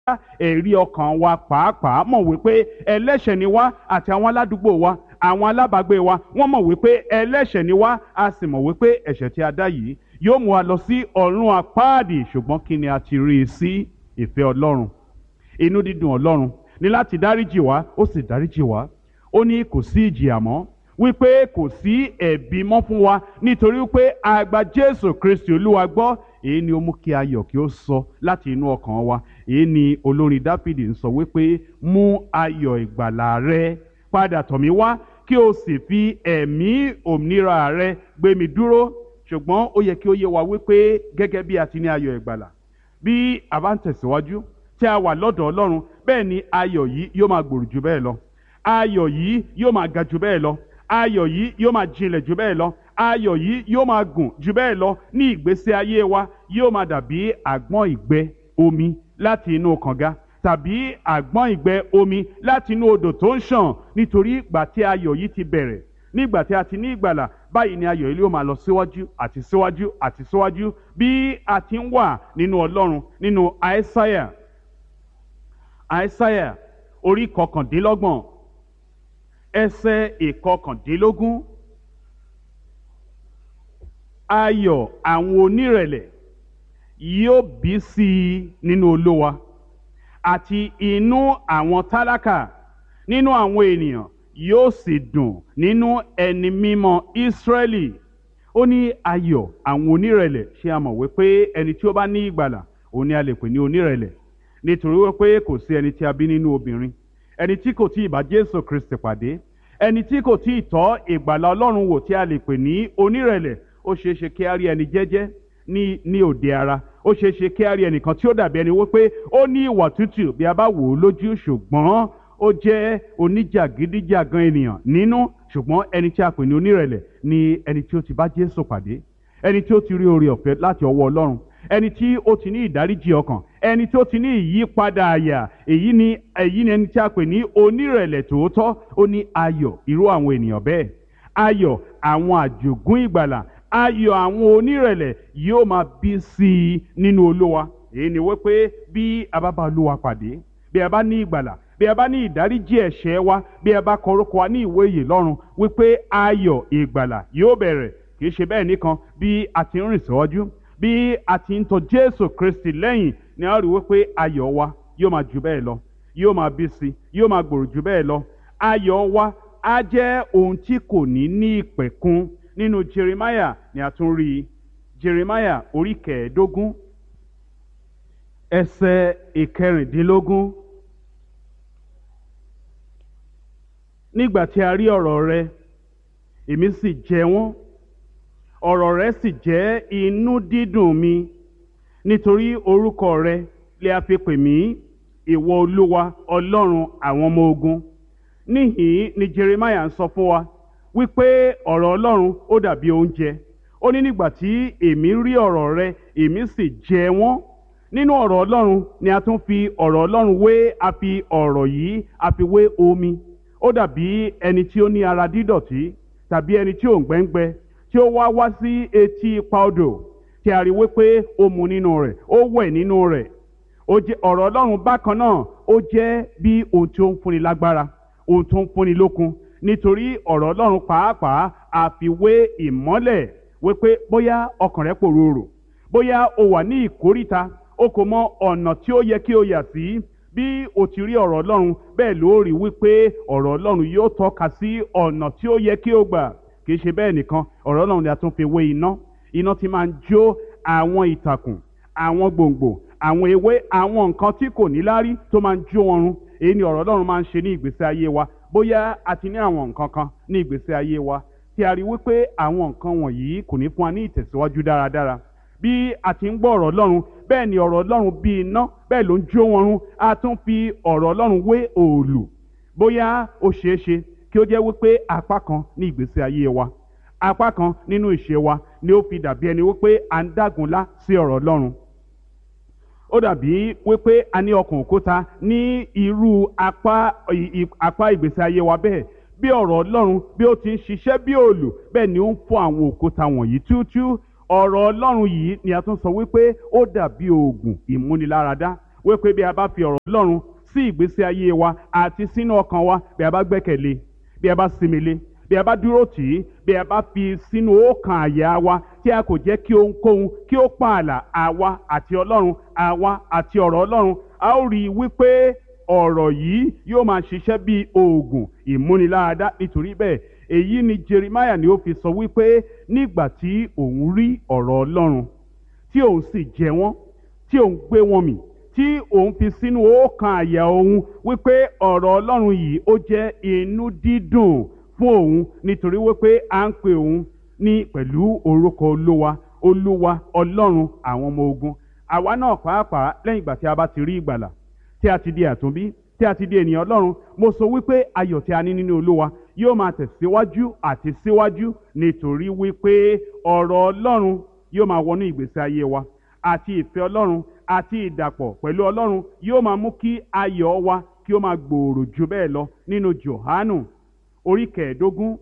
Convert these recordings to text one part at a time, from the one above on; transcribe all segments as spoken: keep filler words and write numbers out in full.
ẹ̀rí ọkàn wa pàápàá mọ̀ wípé ẹlẹ́ṣẹ̀ ni wá, àti àwọn aládùúgbò wa, àwọn alábàágbé wa, wọ́n mọ̀ wípé ẹlẹ́ṣẹ̀ ni wá, a sì mọ̀ wípé ẹ̀ṣẹ̀ tí a dá yìí yóò mú wa lọ sí ọ̀run àpáàdì. ṣùgbọ́n kí ni a ti rí i sí? Ìfẹ́ Ọlọ́run, inú dídùn Ọlọ́run ní láti dáríjì wá, ó sì dáríjì wá. Ó ní kò sí ìjìyà mọ́, wípé kò sí ẹ̀bi mọ́ fún wa, nítorí pé a gba Jésù Kristi Olúwa gbọ́. Èyí ni ó mú kí ayọ̀ kí ó sọ láti inú ọkàn wa. Èyí ni olórin Dáfídì ń sọ wípé, mú ayọ̀ ìgbàlà rẹ padà tọ̀ mí wá, kí o sì fi ẹ̀mí òmìnira rẹ gbé mi dúró. Ṣùgbọ́n ó yẹ kí ó yé wa wípé gẹ́gẹ́ bí a ti ní ayọ̀ ìgbàlà, bí a bá ń tẹ̀síwájú tí a wà lọ́dọ̀ Ọlọ́run, bẹ́ẹ̀ ni ayọ̀ yìí yóò máa gbòòrò jù bẹ́ẹ̀ lọ, ayọ̀ yìí yóò máa ga jù bẹ́ẹ̀ lọ, ayọ̀ yìí yóò máa jinlẹ̀ jù bẹ́ẹ̀ lọ, ayọ̀ yìí yóò máa gùn jù bẹ́ẹ̀ lọ. Ní ìgbésí ayé wa yóò máa dàbí àgbọn ìgbẹ́ omi láti inú kànga, tàbí àgbọn ìgbẹ́ omi láti inú odò tó ń ṣàn. Nítorí ìgbà tí ayọ̀ yìí ti bẹ̀rẹ̀, nígbà tí a ti ní ìgbàlà, báyìí ni ayọ̀ yìí yóò máa lọ síwájú àti síwájú àti síwájú bí a ti ń wà nínú Ọlọ́run. Nínú Àìsáyà Àìsáyà orí kọkàndínlọ́gbọ̀n ẹsẹ̀ ìkọkàndínlógún, ayọ̀ àwọn onírẹ̀lẹ̀ yóò bí sí i nínú Olúwa, àti inú àwọn tálákà nínú àwọn ènìyàn yóò sì dùn nínú ẹni mímọ́ Ísírẹ́lì. Ó ní ayọ̀ àwọn onírẹ̀lẹ̀. Ṣé a mọ̀ wípé ẹni tí ó bá ní ìgbàlà, òun ni a lè pè ní onírẹ̀lẹ̀? Nítorí wípé kò sí ẹni tí a bí nínú obìnrin, ẹni tí kò tí ì bá Jésù Kristi pàdé, ẹni tí kò tí ì tọ́ ìgbàlà Ọlọ́run wò tí a lè pè ní onírẹ̀lẹ̀. Ó ṣeé ṣe kí a rí ẹni jẹ́jẹ́ ní ní òde ara, ó ṣeé ṣe kí a rí ẹnìkan tí ó dàbí ẹni wípé ó ní ìwà tútù bí a bá wò ó lójú, ṣùgbọ́n ó jẹ́ oníjàgídíjàgan ènìyàn nínú. Ṣùgbọ́n ẹni tí a pè ní onírẹ̀lẹ̀ ni ẹni tí ó ti bá Jésù pàdé, ẹni tí ó ti rí oore ọ̀fẹ́ láti ọwọ́ Ọlọ́run, ẹni tí ó ti ní ìdáríjì ọkàn, ẹni tí ó ti ní ìyípadà àyà. Èyí ni èyí ni ẹni tí a pè ní onírẹ̀lẹ̀ tòótọ́. Ó ní ayọ̀ irú àwọn ènìyàn bẹ́ẹ̀, ayọ̀ àwọn àjogún ìgbàlà, ayọ̀ àwọn onírẹ̀lẹ̀ yóò máa bí sí i nínú Olúwa. Èyí ni wípé bí a bá bá Olúwa pàdé, bí a bá ní ìgbàlà, bí a bá ní ìdáríjì ẹ̀ṣẹ̀ wa, bí a bá kọ orúkọ wa ní ìwé ìyè lọ́run, wípé ayọ̀ ìgbàlà yóò bẹ̀rẹ̀. Kì í ṣe bẹ́ẹ̀ nìkan, bí a ti ń rìn síwájú, bí a ti ń tọ̀ Jésù Kristi lẹ́yìn, ni a rí wípé ayọ̀ wa yóò máa jù bẹ́ẹ̀ lọ, yóò máa bí sí, yóò máa gbòòrò jù bẹ́ẹ̀ lọ. Ayọ̀ wa á jẹ́ ohun tí kò ní ní ìpẹ̀kun. Nínú Jeremiah ni a tún rí i. Jeremiah orí kẹẹ̀ẹ́dógún ẹsẹ̀ ìkẹrìndínlógún. Nígbà tí a rí ọ̀rọ̀ rẹ, èmi sì jẹ wọ́n, ọ̀rọ̀ rẹ sì jẹ́ inú dídùn mi. Nítorí orúkọ rẹ lè a fi pè mí, ìwọ Olúwa Ọlọ́run àwọn ọmọ ogun. Níhìn ni Jeremiah ń sọ fún wa wípé ọ̀rọ̀ Ọlọ́run ó dàbí oúnjẹ. Ó ní nígbà tí èmi rí ọ̀rọ̀ rẹ, èmi sì jẹ wọ́n. Nínú ọ̀rọ̀ Ọlọ́run ni a tún fi ọ̀rọ̀ Ọlọ́run wé, a fi ọ̀rọ̀ yìí a fi wé omi. Ó dàbí ẹni tí ó ní ara dídọ̀tí, tàbí ẹni tí ò ń gbẹ́ngbẹ́, tí ó wá wá sí etí ipa odò, tí a rí wípé ó mu nínú rẹ̀, ó wẹ̀ nínú rẹ̀. Ó jẹ́ ọ̀rọ̀ Ọlọ́run bákan náà, ó jẹ́ bí ohun tí ó ń fúnni lágbára, ohun tó ń fúnni lókun. Nítorí ọ̀rọ̀ Ọlọ́run pàápàá a fi wé ìmọ́lẹ̀, wípé bóyá ọkàn rẹ pòrúurù, bóyá o wà ní ìkóríta, o kò mọ ọ̀nà tí ó yẹ kí o yà sí. Bí o ti rí ọ̀rọ̀ Ọlọ́run, bẹ́ẹ̀ ló rí wípé ọ̀rọ̀ Ọlọ́run yóò tọ́ka sí ọ̀nà tí ó yẹ kí o gbà. Kì í ṣe bẹ́ẹ̀ nìkan, ọ̀rọ̀ Ọlọ́run ni a tún fi wé iná. Iná tí máa ń jó àwọn ìtàkùn, àwọn gbòǹgbò, àwọn ewé, àwọn nǹkan tí kò ní lárí tó máa ń jó wọn run. Èyí ni ọ̀rọ̀ Ọlọ́run máa ń ṣe ní ìgbésí ayé wa. Bóyá a ti ní àwọn nǹkan kan ní ìgbésí ayé wa tí a rí wípé àwọn nǹkan wọ̀nyí kò ní fún wa ní ìtẹ̀síwájú dáradára. Bí a ti ń gbọ́ ọ̀rọ̀ Ọlọ́run, bẹ́ẹ̀ ni ọ̀rọ̀ Ọlọ́run bí iná, bẹ́ẹ̀ ló ń jó wọn run. A tún fi ọ̀rọ̀ Ọlọ́run wé òòlù. Bóyá ó ṣeé ṣe kí ó jẹ́ wípé apá kan ní ìgbésí ayé wa, apá kan nínú ìṣe wa ni ó fi dàbí ẹni wípé à ń dágunlá sí ọ̀rọ̀ Ọlọ́run. Ó dàbí wípé a ní ọkàn òkúta ní irú apá apá ìgbésí ayé wa bẹ́ẹ̀. Bí ọ̀rọ̀ Ọlọ́run bí ó ti ń ṣiṣẹ́ bí òòlù, bẹ́ẹ̀ ni ó ń fọ́ àwọn òkúta wọ̀nyí túútúú. Ọ̀rọ̀ Ọlọ́run yìí ni a tún sọ wípé ó dàbí oògùn ìmúniláradá. wípé bí a bá fi ọ̀rọ̀ Ọlọ́run sí ìgbésí ayé wa àti sínú ọkàn wa, bí a bá gbẹ́kẹ̀lé, bí a bá sinmi lé, bí a bá dúró tì í, bí a bá fi sínú ọkàn àyà wa tí a kò jẹ́ kí ohunkóhun kí ó pààlà àwa àti Ọlọ́run, àwa àti ọ̀rọ̀ Ọlọ́run, a ó rí i wípé ọ̀rọ̀ yìí yóò máa ṣiṣẹ́ bí oògùn ìmúniláradá. Nítorí bẹ́ẹ̀, èyí ni Jeremiah ni ó fi sọ wípé nígbà tí òun rí ọ̀rọ̀ Ọlọ́run tí òun sì jẹ wọ́n, tí òun gbé wọn mì, tí òun fi sínú ọkàn àyà òun wípé ọ̀rọ̀ Ọlọ́run yìí ó jẹ́ inú dídùn fún òun, nítorí wípé à ń pè òun ní pẹ̀lú orúkọ Olúwa, Olúwa Ọlọ́run àwọn ọmọ ogun. Àwa náà pàápàá lẹ́yìn ìgbà tí a bá ti rí ìgbàlà, tí a ti di àtúnbí, tí a ti di ènìyàn Ọlọ́run, mo sọ wípé ayọ̀ tí a ní nínú Olúwa yóò máa tẹ̀síwájú àti síwájú, nítorí wípé ọ̀rọ̀ Ọlọ́run yóò máa wọnú ìgbésí ayé wa, àti ìfẹ́ Ọlọ́run àti ìdàpọ̀ pẹ̀lú Ọlọ́run yóò máa mú kí ayọ̀ wa kí ó máa gbòòrò jù bẹ́ẹ̀ lọ. Nínú Jòhánù orí kẹẹ̀ẹ́dógún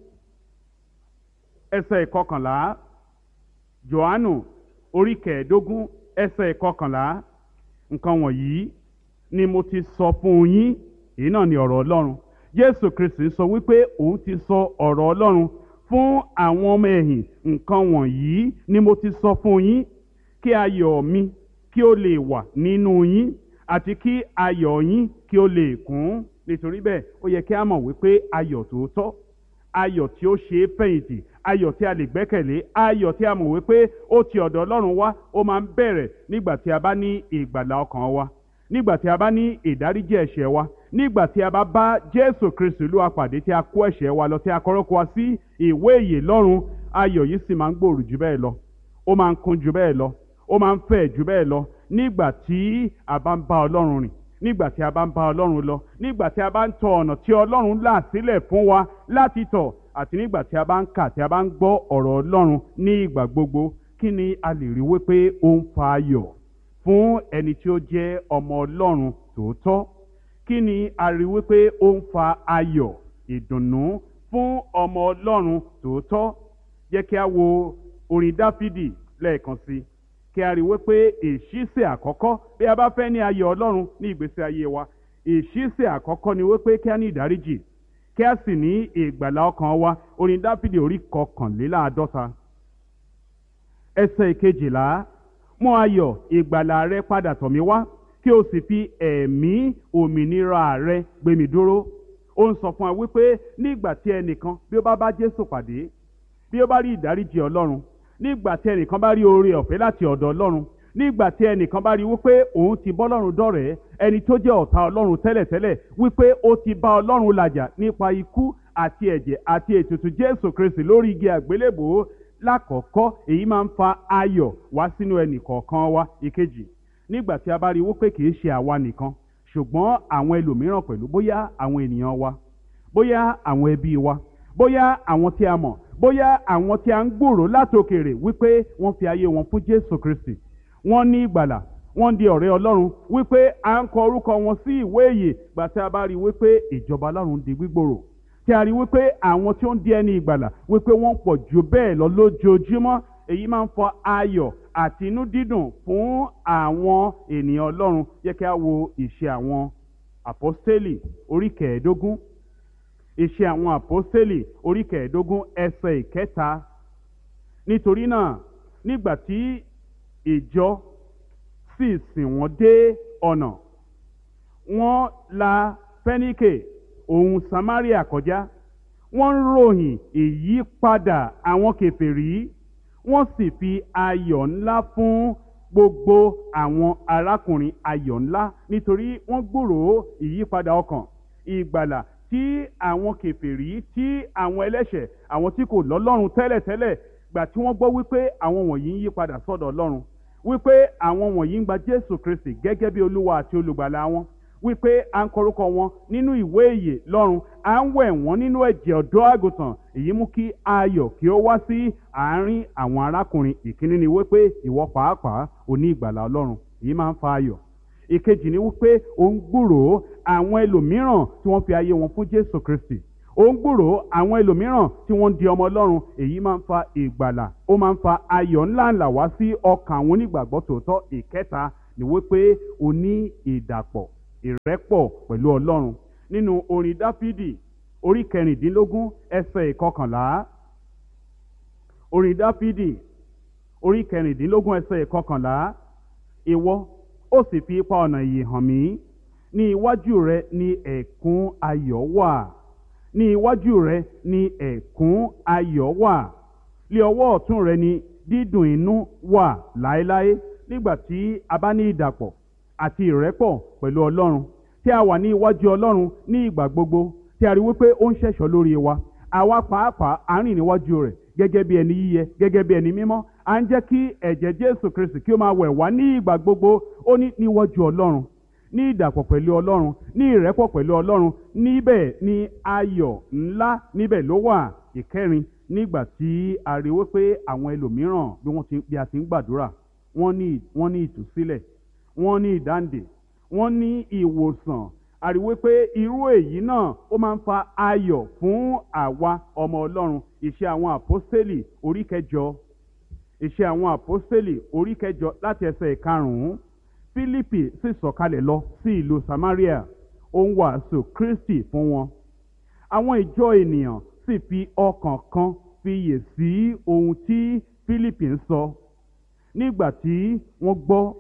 ẹsẹ̀ ìkọkànlá, Jòhánù orí kẹẹ̀ẹ́dógún ẹsẹ̀ ìkọkànlá, nǹkan wọ̀nyí ni mo ti sọ fún yín. Èyí náà ni ọ̀rọ̀ Ọlọ́run. Jésù Kristi sọ wípé òun ti sọ ọ̀rọ̀ Ọlọ́run fún àwọn ọmọ ẹ̀yìn. Nǹkan wọ̀nyí ni mo ti sọ fún yín kí ayọ̀ mi kí ó lè wà nínú yín àti kí ayọ̀ yín kí ó lè kún. Nítorí bẹ́ẹ̀, ó yẹ kí a mọ̀ wípé ayọ̀ tòótọ́, ayọ̀ tí ó ṣe é fẹ̀yìntì, ayọ̀ tí a lè gbẹ́kẹ̀lé, ayọ̀ tí a mọ̀ wípé ó ti ọ̀dọ̀ Ọlọ́run wá, ó máa ń bẹ̀rẹ̀ nígbà tí a bá ní ìgbàlà ọkàn wa, nígbà tí a bá ní ìdáríjì ẹ̀ṣẹ̀ wa, nígbà tí a bá bá Jésù Kristi Olúwa pàdé, tí a kó ẹ̀ṣẹ̀ wa lọ, tí a kọ orúkọ wa sí ìwé ìyè lọ́run. Ayọ̀ yìí sì máa ń gbòòrò jù bẹ́ẹ̀ lọ, ó máa ń kún jù bẹ́ẹ̀ lọ, ó máa ń fẹ̀ jù bẹ́ẹ̀ lọ nígbà tí a bá ń bá Ọlọ́run rìn, nígbà tí a bá ń bá Ọlọ́run lọ, nígbà tí a bá ń tọ ọ̀nà tí Ọlọ́run là sílẹ̀ fún wa láti tọ̀, àti nígbà tí a bá ń kà, tí a bá ń gbọ́ ọ̀rọ̀ Ọlọ́run ní ìgbà gbogbo. Kí ni a lè rí wípé ó ń fa ayọ̀ fún ẹni tí ó jẹ́ ọmọ Ọlọ́run tòótọ́? Kí ni a rí wípé ó ń fa ayọ̀, ìdùnnú fún ọmọ Ọlọ́run tòótọ́? Jẹ́ kí a wo orin Dáfídì lẹ́ẹ̀kan sí, kí a rí wípé ìṣísẹ̀ àkọ́kọ́ bí a bá fẹ́ ní ayọ̀ Ọlọ́run ní ìgbésí ayé wa, ìṣísẹ̀ àkọ́kọ́ ni wípé kí a ní ìdáríjì, kí a sì ní ìgbàlà ọkàn wa. Orin Dáfídì orí kọkànléláàádọ́ta ẹsẹ̀ ìkejìlá, mú ayọ̀ ìgbàlà rẹ padà tọ̀ mí wá, kí o sì fi ẹ̀mí òmìnira rẹ gbé mi dúró. Ó ń sọ fún wa wípé nígbà tí ẹnìkan bí ó bá bá Jésù pàdé, bí ó bá rí ìdáríjì Ọlọ́run, nígbà tí ẹnìkan bá rí oore ọ̀fẹ́ láti ọ̀dọ̀ Ọlọ́run, nígbà tí ẹnìkan bá rí wípé òun ti bọ́ Ọlọ́run dọ̀rẹ́, ẹni tó jẹ́ ọ̀tá Ọlọ́run tẹ́lẹ̀tẹ́lẹ̀, wípé ó ti bá Ọlọ́run làjà nípa ikú àti ẹ̀jẹ̀ àti ètùtù Jésù Kristi lórí igi àgbélébùú. Lákọ̀ọ́kọ́, èyí máa ń fa ayọ̀ wá sínú ẹnì kọ̀ọ̀kan wa. Ìkejì, nígbà tí a bá rí wípé kì í ṣe àwa nìkan, ṣùgbọ́n àwọn ẹlòmíràn pẹ̀lú, bóyá àwọn ènìyàn wa, bóyá àwọn ẹbí wa, bóyá àwọn tí a mọ̀, bóyá àwọn tí a ń gbòòrò látòkèrè, wípé wọ́n fi ayé wọn fún Jésù Kristi, wọ́n ní ìgbàlà, wọ́n di ọ̀rẹ́ Ọlọ́run, wípé à ń kọ orúkọ wọn sí ìwé ìyè. Gbà tí a bá rí wípé ìjọba Ọlọ́run di gbígbòòrò, tí a rí wípé àwọn tí ó ń di ẹni ìgbàlà wípé wọ́n pọ̀ jù bẹ́ẹ̀ lọ lójoojúmọ́, èyí máa ń fa ayọ̀ àti inú dídùn fún àwọn ènìyàn Ọlọ́run. Jẹ́ kí a wo ìṣe àwọn àpọ́stélì orí kẹẹ̀ẹ́dógún, ìṣe àwọn àpọ́stélì orí kẹẹ̀ẹ́dógún ẹsẹ̀ ìkẹta. Nítorí náà, nígbà tí ìjọ sì sìn wọ́n dé ọ̀nà, wọ́n la Fẹ́níkè òun Samaria kọjá, wọ́n ń ròyìn ìyípadà àwọn kèfèrí, wọ́n sì fi ayọ̀ ńlá fún gbogbo àwọn arákùnrin. Ayọ̀ ńlá nítorí wọ́n gbúròó ìyípadà ọkàn, ìgbàlà tí àwọn kèfèrí, tí àwọn ẹlẹ́ṣẹ̀, àwọn tí kò lọ́lọ́run tẹ́lẹ̀tẹ́lẹ̀, gbà tí wọ́n gbọ́ wípé àwọn wọ̀nyí ń yí padà sọ́dọ̀ Ọlọ́run, wípé àwọn wọ̀nyí ń gba Jésù Kristi gẹ́gẹ́ bí Olúwa àti olùgbàlà wọn, wípé à ń kọrúkọ wọn nínú ìwé ìyè lọ́run, à ń wẹ̀ wọ́n nínú ẹ̀jẹ̀ ọ̀dọ́ àgùntàn. Èyí mú kí ayọ̀ kí ó wá sí àárín àwọn arákùnrin. Ìkíní ni wípé ìwọ pàápàá ò ní ìgbàlà Ọlọ́run, èyí máa ń fa ayọ̀. Ìkejì ni wípé ó ń gbúròó àwọn ẹlòmíràn tí wọ́n fi ayé wọn fún Jésù Kristi, ó ń gbúròó àwọn ẹlòmíràn tí wọ́n ń di ọmọ Ọlọ́run. Èyí máa ń fa ìgbàlà, ó máa ń fa ayọ̀ ńláńlá wá sí ọkàn àwọn onígbàgbọ́ tòótọ́. Ìkẹta ni wípé o ní ìdàpọ̀ ìrẹ́pọ̀ pẹ̀lú Ọlọ́run. Nínú orin Dáfídì orí kẹrìndínlógún ẹsẹ̀ ìkọkànlá, orin Dáfídì orí kẹrìndínlógún ẹsẹ̀ ìkọkànlá, ìwọ ó sì fi ipa ọ̀nà ìyè hàn mí, ní iwájú rẹ ni ẹ̀kún ayọ̀ wà, ní iwájú rẹ ni ẹ̀kún ayọ̀ wà, lé ọwọ́ ọ̀tún rẹ ni dídùn inú wà láéláé. Nígbà tí a bá ní ìdàpọ̀ àti ìrẹ́pọ̀ pẹ̀lú Ọlọ́run, tí a wà ní iwájú Ọlọ́run ní ìgbà gbogbo, tí a rí wípé ó ń ṣẹ̀ṣọ́ lórí wa, àwa pàápàá à ń rìn níwájú rẹ̀ gẹ́gẹ́ bí ẹni yíyẹ, gẹ́gẹ́ bí ẹni mímọ́. À ń jẹ́ kí ẹ̀jẹ̀ Jésù Kristi kí ó máa wẹ̀ wá ní ìgbà gbogbo. Ó ní níwájú Ọlọ́run, ní ìdàpọ̀ pẹ̀lú Ọlọ́run, ní ìrẹ́pọ̀ pẹ̀lú Ọlọ́run, níbẹ̀ ni ayọ̀ ńlá níbẹ̀ ló wà. Ìkẹrin, nígbà tí a rí wípé àwọn ẹlòmíràn bí wọ́n ti bí a ti ń gbàdúrà, wọ́n ní wọ́n ní ìtúsílẹ̀, wọ́n ní ìdáǹdè, wọ́n ní ìwòsàn. A rí wípé irú èyí náà ó máa ń fa ayọ̀ fún àwa ọmọ Ọlọ́run. Iṣẹ́ àwọn àpọ́stélì orí kẹjọ, Iṣẹ́ àwọn àpọ́stélì orí kẹjọ láti ẹsẹ̀ ìkarùn-ún. Fílípì sì sọ̀kalẹ̀ lọ sí ìlú Samaria, ó ń wàásù Kristi fún wọn. Àwọn ìjọ ènìyàn sì fi ọkàn kan fiyè sí ohun tí Fílípì ń sọ. Nígbà tí wọ́n gbọ́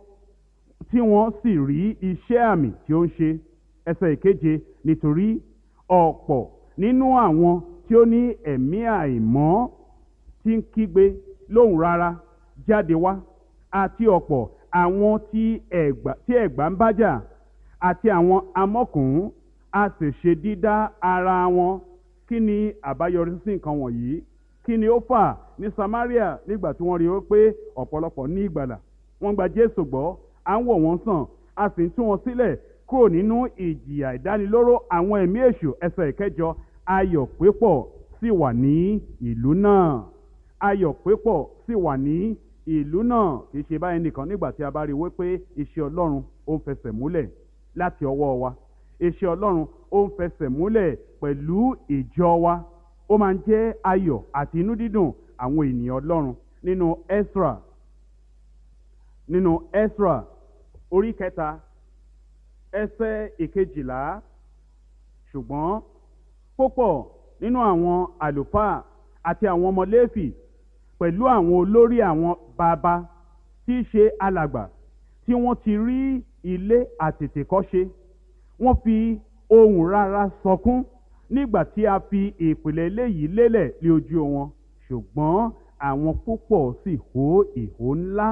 tí wọ́n sì rí iṣẹ́ àmì tí ó ń ṣe. Ẹsẹ̀ ìkeje, nítorí ọ̀pọ̀ nínú àwọn tí ó ní ẹ̀mí àìmọ́ tí ń kígbe lóhùn rárá jáde wá, àti ọ̀pọ̀ àwọn tí ẹ̀gbà tí ẹ̀gbà ń bájà, àti àwọn amọ́kùnrin, a sì ṣe dídá ara wọn. Kí ni àbáyọrí sí nǹkan wọ̀nyí? Kí ni ó fà ní Samaria nígbà tí wọ́n rí i pé ọ̀pọ̀lọpọ̀ ní ìgbàlà, wọ́n gba Jésù gbọ́, à ń wò wọ́n sàn, a sì ń tú wọn sílẹ̀ kúrò nínú ìjìyà ìdánilóró àwọn ẹ̀mí èṣù. Ẹsẹ̀ ìkẹjọ, ayọ̀ pípọ̀ sì wà ní ìlú náà. Ayọ̀ pípọ̀ sì wà ní ìlú náà. Kì í ṣe báyìí nìkan. Nígbà tí a bá rí i wípé iṣẹ́ Ọlọ́run ó ń fẹsẹ̀ múlẹ̀ láti ọwọ́ wa, iṣẹ́ Ọlọ́run ó ń fẹsẹ̀ múlẹ̀ pẹ̀lú ìjọ wa, ó máa ń jẹ́ ayọ̀ àti inú dídùn àwọn ènìyàn Ọlọ́run. Nínú Ẹ́sírà nínú Ẹ́sírà orí kẹta ẹsẹ̀ ìkejìlá, ṣùgbọ́n púpọ̀ nínú àwọn àlùfáà àti àwọn ọmọ Léfì pẹ̀lú àwọn olórí àwọn bàbá tí í ṣe alàgbà tí wọ́n ti rí ilé àtètèkọ́ṣe, wọ́n fi ohùn rárá sọkún nígbà tí a fi ìpìlẹ̀ eléyìí lélẹ̀ lé ojú wọn. Ṣùgbọ́n àwọn púpọ̀ sì hó ìhó ńlá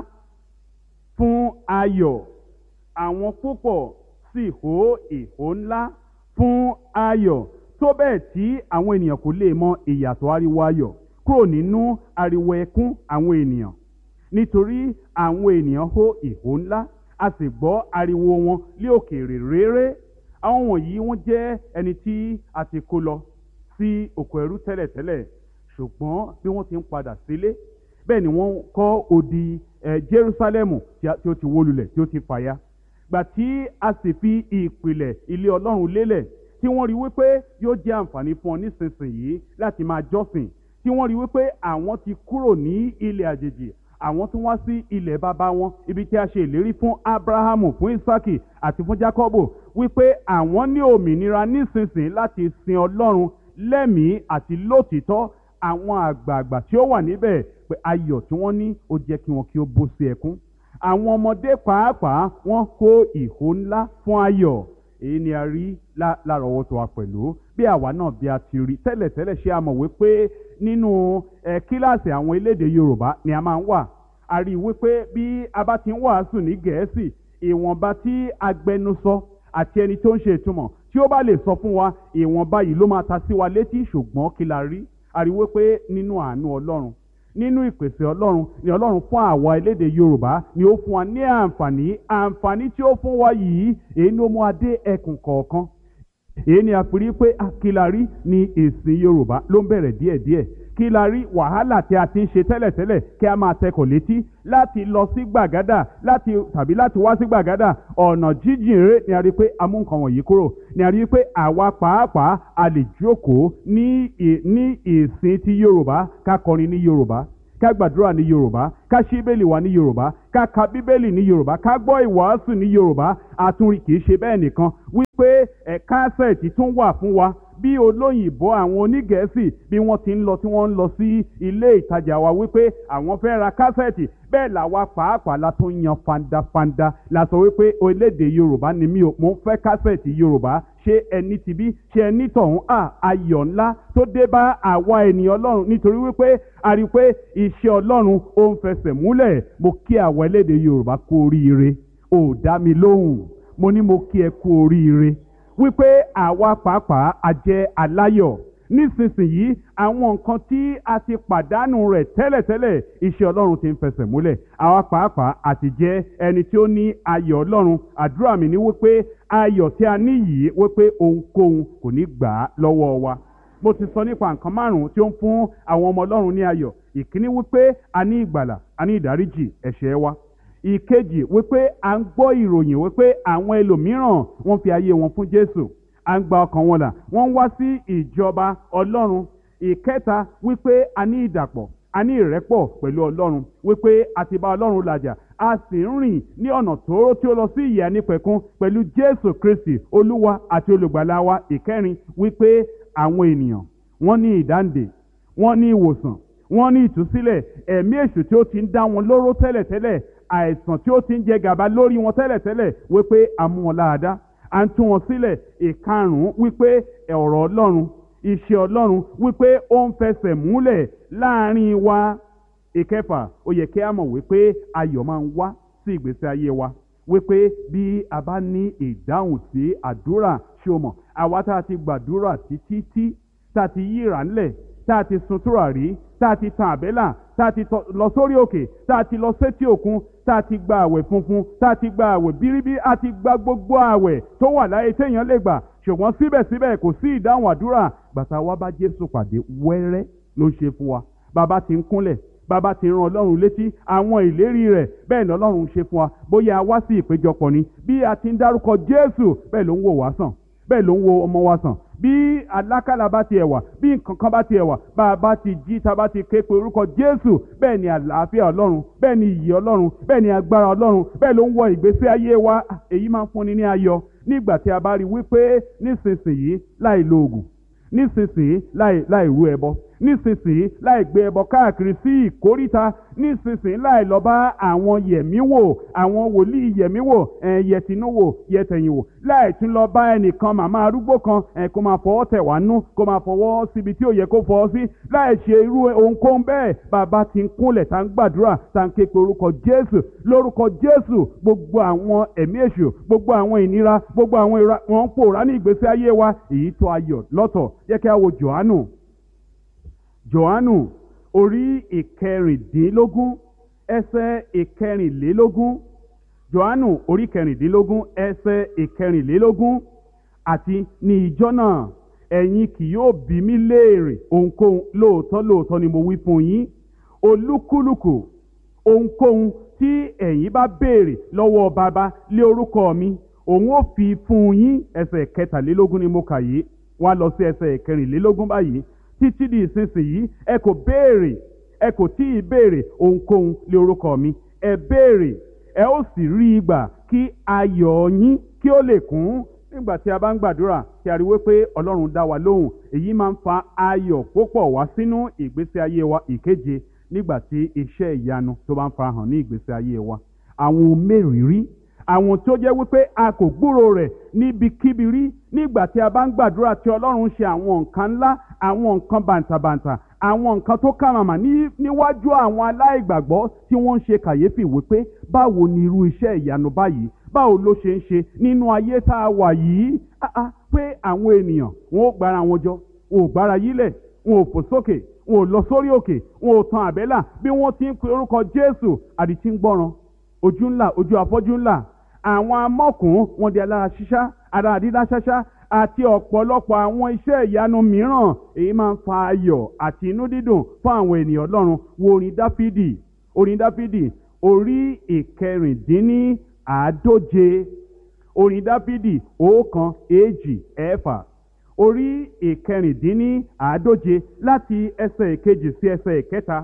fún ayọ̀. Àwọn púpọ̀ sì hó ìhó ńlá fún ayọ̀, tó bẹ́ẹ̀ tí àwọn ènìyàn kò lè mọ ìyàtọ̀ ariwo ayọ̀ kúrò nínú ariwo ẹkún àwọn ènìyàn. Nítorí àwọn ènìyàn hó ìhó ńlá, a sì gbọ́ ariwo wọn lé òkèèrè réré. Àwọn wọ̀nyí wọ́n jẹ́ ẹni tí a ti kó lọ sí oko ẹrú tẹ́lẹ̀tẹ́lẹ̀, ṣùgbọ́n bí wọ́n ti ń padà sílé, bẹ́ẹ̀ ni wọ́n kọ́ odi eh, Jerúsálẹ́mù tí ó ti wó lulẹ̀, tí ó ti fàya. Gbà tí a sì fi ìpìlẹ̀ ilé Ọlọ́run lélẹ̀, tí wọ́n rí wípé yóò jẹ́ àǹfààní fún ọ nísinsìnyí láti máa jọ́sìn, tí wọ́n rí wípé àwọn ti kúrò ní ilẹ̀ àjèjì, àwọn tún wá sí ilẹ̀ bàbá wọn, ibi tí a ṣe ìlérí fún Ábúráhámù, fún Ísákì àti fún Jákọ́bù, wípé àwọn ní òmìnira nísinsìnyí láti sin Ọlọ́run lẹ́mìí àti lótìítọ́. Àwọn àgbààgbà tí ó wà níbẹ̀, pé ayọ̀ tí wọ́n ní ó jẹ́ kí wọn kí ó bú sí ẹkún. Àwọn ọmọdé pàápàá wọ́n kó ìhó ńlá fún ayọ̀. Èyí ni a rí lárọ̀ọ́wọ́tó wa pẹ̀lú. Bí àwa náà bí a ti rí tẹ́lẹ̀tẹ́lẹ̀, ṣé a mọ̀ wípé nínú ẹ kíláàsì àwọn elédè Yorùbá ni a máa ń wà. A rí i wípé bí a bá ti ń wàásù ní Gẹ̀ẹ́sì, ìwọ̀nba tí agbẹnusọ àti ẹni tó ń ṣe ìtumọ̀ tí ó bá lè sọ fún wa, ìwọ̀nba yìí ló máa ta sí wa létí. Ṣùgbọ́n kí la rí? A rí i wípé nínú àánú Ọlọ́run, nínú ìpèsè Ọlọ́run ni Ọlọ́run fún àwa elédè Yorùbá ni ó fún wa ní àǹfààní àǹfààní tí ó fún wa yìí. Èyí ni ó mú adé ẹkùn kọ̀ọ̀kan. Èyí ni a fi rí pé kí la rí ni ìsìn Yorùbá ló ń bẹ̀rẹ̀ díẹ̀díẹ̀. Kí la rí? Wàhálà tí a ti ń ṣe tẹ́lẹ̀tẹ́lẹ̀ kí a máa tẹkọ̀ létí láti lọ sí Gbàgádà láti tàbí láti wá sí Gbàgádà, ọ̀nà jíjìn rere, ni a rí pé a mú nǹkan wọ̀nyí kúrò. Ni a rí pé àwa pàápàá a lè jókòó ní ní ìsìn ti Yorùbá, ká kọrin ní Yorùbá, ká gbàdúrà ní Yorùbá, ká ṣí bíbélì wa ní Yorùbá, ká ka bíbélì ní Yorùbá, ká gbọ́ ìwàásù ní Yorùbá. Àtúnrí kì í ṣe bẹ́ẹ̀ nìkan wípé ẹ̀ kásẹ̀tì tún wà fún wa bí olóyìnbó àwọn onígẹ̀ẹ́sì bí wọ́n ti ń lọ tí wọ́n ń lọ sí ilé ìtajà wa wípé àwọn fẹ́ ra kásẹ̀tì, bẹ́ẹ̀ làwa pàápàá la tún yan fandafanda la sọ wípé orílẹ̀-èdè Yorùbá ni mí o, mo ń fẹ́ kásẹ̀tì Yorùbá. Ṣé ẹni tibí ṣé ẹni tọ̀hún à ayọ̀ ńlá tó dé bá àwa ènìyàn Ọlọ́run nítorí wípé a rí i pé iṣẹ́ Ọlọ́run ó ń fẹsẹ̀ múlẹ̀. Mo kí àwa elédè Yorùbá kú oríire. Ò dá mi lóhùn, mo ní mo kí ẹ kú oríire wípé àwa pàápàá a jẹ́ aláyọ̀. Nísinsìnyí àwọn nǹkan tí a ti pàdánù rẹ̀ tẹ́lẹ̀tẹ́lẹ̀ iṣẹ́ Ọlọ́run ti ń fẹsẹ̀ múlẹ̀. Àwa pàápàá a ti jẹ́ ẹni tí ó ní ayọ̀ Ọlọ́run. Àdúrà mi ni wípé ayọ̀ tí a ní yìí wípé ohunkóhun kò ní gbà á lọ́wọ́ wa. Mo ti sọ nípa nǹkan márùn-ún tí ó ń fún àwọn ọmọ Ọlọ́run ní ayọ̀. Ìkíní wípé a ní ìgbàlà, a ní ìdáríjì ẹ̀ṣẹ̀ wa. Ìkejì wípé à ń gbọ́ ìròyìn wípé àwọn ẹlòmíràn wọ́n fi ayé wọn fún Jésù, à ń gba ọkàn wọn là, wọ́n ń wá sí ìjọba Ọlọ́run. Ìkẹta wípé a ní ìdàpọ̀, a ní ìrẹ́pọ̀ pẹ̀lú Ọlọ́run, wípé a ti bá Ọlọ́run làjà, a sì ń rìn ní ọ̀nà tóóró tí ó lọ sí ìyè ànípẹ̀kun pẹ̀lú Jésù Kristi Olúwa àti olùgbàlà wa. Ìkẹrin wípé àwọn ènìyàn wọ́n ní ìdáǹdè, wọ́n ní ìwòsàn, wọ́n ní ìtúsílẹ̀. Ẹ̀mí èṣù tí ó ti ń dá wọn lóró tẹ́lẹ̀tẹ́lẹ̀, àìsàn tí ó ti ń jẹ gàba lórí wọn tẹ́lẹ̀tẹ́lẹ̀ wípé a mú wọn láàdá, à ń tú wọn sílẹ̀. Ìkarùn-ún wípé ọ̀rọ̀ Ọlọ́run, iṣẹ́ Ọlọ́run wípé ó ń fẹsẹ̀ múlẹ̀ láàrin wa. Ìkẹfà, ó yẹ kí a mọ̀ wípé ayọ̀ máa ń wá sí ìgbésí ayé wa wípé bí a bá ní ìdáhùn sí àdúrà. Ṣé o mọ̀ àwa tá a ti gbàdúrà títí tí tá a ti yíra ńlẹ̀, tá a ti sun tùràrí, tá a ti tan àbẹ́là, tá a ti lọ sórí òkè, tá a ti lọ sétí òkun, tá a ti gba àwẹ̀ funfun, tá a ti gba àwẹ̀ bíríbí, a ti gba gbogbo àwẹ̀ tó wà láyé téèyàn lè gbà, ṣùgbọ́n síbẹ̀síbẹ̀ kò sí ìdáhùn àdúrà. Gbàtà wa bá Jésù pàdé wẹ́rẹ́ ló ń ṣe fún wa. Bàbá ti ń kúnlẹ̀, bàbá ti rán Ọlọ́run létí àwọn ìlérí rẹ̀, bẹ́ẹ̀ ni Ọlọ́run ń ṣe fún wa. Bóyá a wá sí ìpéjọpọ̀ ni, bí a ti ń dárúkọ Jésù bẹ́ẹ̀ ló ń wò wá sàn, bẹ́ẹ̀ ló ń wo ọmọ wa sàn. Bí alákàlà bá tiẹ̀ wà, bí nǹkan kan bá tiẹ̀ wà, bá a bá ti jí tá a bá ti ké pe orúkọ Jésù, bẹ́ẹ̀ ni àlàáfíà Ọlọ́run, bẹ́ẹ̀ ni ìyè Ọlọ́run, bẹ́ẹ̀ ni agbára Ọlọ́run, bẹ́ẹ̀ ló ń wọ ìgbésí ayé wa. Èyí máa ń fúnni ní ayọ̀ nígbà tí a bá rí wípé nísinsìnyí láì lo oògùn, nísinsìnyí láì láì rú ẹbọ, nísinsìnyí láì gbé ẹbọ káàkiri sí ìkóríta, nísinsìnyí láì lọ bá àwọn yẹ̀mí wò, àwọn wòlíì yẹ̀mí wò, ẹ̀ yẹ̀tìnú wò, yẹ̀tẹ̀yìn wò, láì tún lọ bá ẹnìkan màmá arúgbó kan ẹ̀ kó máa fọwọ́ tẹ̀ wá nú, kó máa fọwọ́ síbi tí ò yẹ kó fọwọ́ sí, láì ṣe irú ohunkóhun bẹ́ẹ̀. Bàbá ti ń kúnlẹ̀ tá ń gbàdúrà tá ń ké pe orúkọ Jésù, lórúkọ Jésù gbogbo àwọn ẹ̀mí èṣù, gbogbo àwọn ìnira, gbogbo àwọn ìra wọn ń pòórá ní ìgbésí ayé wa. Èyí tó ayọ̀ lọ́tọ̀. Jẹ́ kí a wo Jòhánù Jòhánù orí ìkẹrìndínlógún ẹsẹ̀ ìkẹrìnlélógún. Jòhánù orí kẹrìndínlógún ẹsẹ̀ ìkẹrìnlélógún. Àti ní ìjọ náà ẹ̀yin kì yóò bi mí léèrè ohunkóhun, lóòótọ́ lóòótọ́ ni mo wí fún yín, olúkúlùkù ohunkóhun tí ẹ̀yin bá béèrè lọ́wọ́ bàbá lé orúkọ mi, òun ó fi fún yín. Ẹsẹ̀ kẹtàlélógún ni mo kà yìí, wá lọ sí ẹsẹ̀ ìkẹrìnlélógún báyìí. Títí di ìsinsìnyí ẹ kò béèrè, ẹ kò tí ì béèrè ohunkóhun lé orúkọ mi. Ẹ béèrè, ẹ ó sì rí ìgbà kí ayọ̀ yín kí ó lè kún. Nígbà tí a bá ń gbàdúrà tí a rí wípé Ọlọ́run dá wa lóhùn, èyí máa ń fa ayọ̀ púpọ̀ wá sínú ìgbésí ayé wa. Ìkeje, nígbà tí iṣẹ́ ìyanu tó bá ń farahàn ní ìgbésí ayé wa, àwọn ohun mérìírí, àwọn tó jẹ́ wípé a kò gbúrò rẹ̀ níbikíbi rí. Nígbà tí a bá ń gbàdúrà tí Ọlọ́run ṣe àwọn nǹkan ńlá, àwọn nǹkan bàǹtàbàǹtà, àwọn nǹkan tó kàmàmà ní níwájú àwọn aláìgbàgbọ́ tí wọ́n ń ṣe kàyéfì wípé báwo ni irú iṣẹ́ ìyanu báyìí, báwo ló ṣe ń ṣe nínú ayé tá a wà yìí. Ah, pé àwọn ènìyàn wọn ò gbára wọn jọ, wọn ò gbára yílẹ̀, wọn ò fò sókè, wọn ò lọ sórí òkè, wọn ò tan àbẹ́là. Bí wọ́n ti ń pe orúkọ Jésù, àdìtí ń gbọ́ràn, ojú ńlá, ojú afọ́jú ńlá, àwọn amọ́kùn wọn di alára ṣíṣá, ara dídá ṣáṣá, àti ọ̀pọ̀lọpọ̀ àwọn iṣẹ́ ìyanu mìíràn. Èyí máa ń fa ayọ̀ àti inú dídùn fún àwọn ènìyàn Ọlọ́run. Wo orin Dáfídì, orin Dáfídì orí ìkẹrìndínní àádóje. Orin Dáfídì ọ̀kan èjì ẹ̀fà, orí ìkẹrìndínní àádóje láti ẹsẹ̀ ìkejì sí ẹsẹ̀ ìkẹta.